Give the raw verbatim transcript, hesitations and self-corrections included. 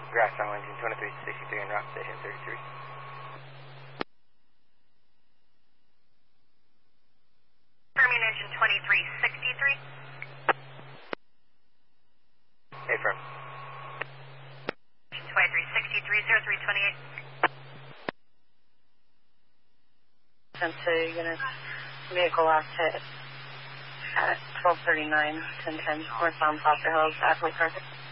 Grass on engine twenty-three sixty-three and route station thirty-three. Permian engine twenty-three sixty-three. Affirm. Engine twenty-three sixty-three, zero three twenty-eight. ten two units, vehicle last hit at twelve thirty-nine, ten ten, northbound Foster Hills, Athlete Perfect.